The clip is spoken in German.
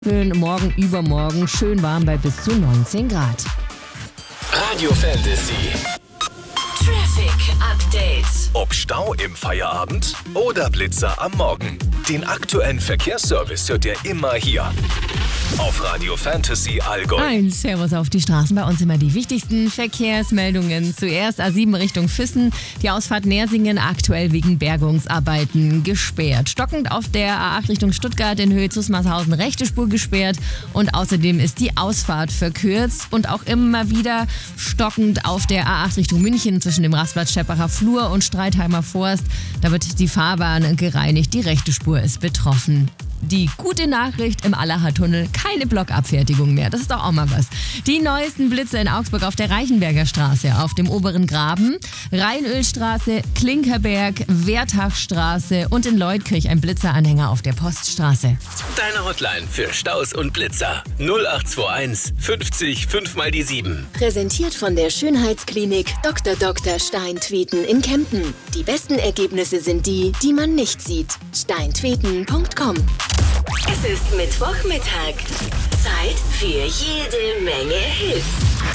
Morgen, übermorgen schön warm bei bis zu 19 Grad. Radio Fantasy. Traffic Update. Ob Stau im Feierabend oder Blitzer am Morgen. Den aktuellen Verkehrsservice hört ihr immer hier. Auf Radio Fantasy Allgäu. Ein Servus auf die Straßen. Bei uns immer die wichtigsten Verkehrsmeldungen. Zuerst A7 Richtung Füssen. Die Ausfahrt Nersingen aktuell wegen Bergungsarbeiten gesperrt. Stockend auf der A8 Richtung Stuttgart in Höhe Zusmarshausen rechte Spur gesperrt. Und außerdem ist die Ausfahrt verkürzt. Und auch immer wieder stockend auf der A8 Richtung München zwischen dem Rastplatz Scheppacher Flur und Streitheimer Forst. Da wird die Fahrbahn gereinigt. Die rechte Spur ist betroffen. Die gute Nachricht im Allacher-Tunnel, keine Blockabfertigung mehr. Das ist doch auch mal was. Die neuesten Blitze in Augsburg auf der Reichenberger Straße, auf dem oberen Graben, Rheinölstraße, Klinkerberg, Wertachstraße und in Leutkirch ein Blitzeranhänger auf der Poststraße. Deine Hotline für Staus und Blitzer. 0821 50 5 mal die 7. Präsentiert von der Schönheitsklinik Dr. Steintweten in Kempten. Die besten Ergebnisse sind die, die man nicht sieht. steintweten.com. Es ist Mittwochmittag. Zeit für jede Menge Hits.